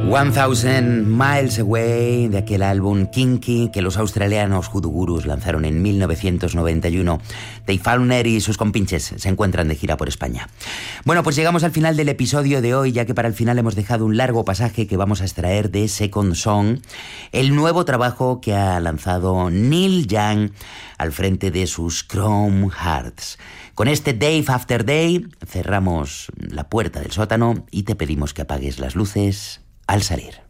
1000 Miles Away, de aquel álbum Kinky que los australianos Hoodoo Gurus lanzaron en 1991. Dave Faulkner y sus compinches se encuentran de gira por España. Bueno, pues llegamos al final del episodio de hoy, ya que para el final hemos dejado un largo pasaje que vamos a extraer de Second Song, el nuevo trabajo que ha lanzado Neil Young al frente de sus Chrome Hearts. Con este Day After Day cerramos la puerta del sótano y te pedimos que apagues las luces al salir.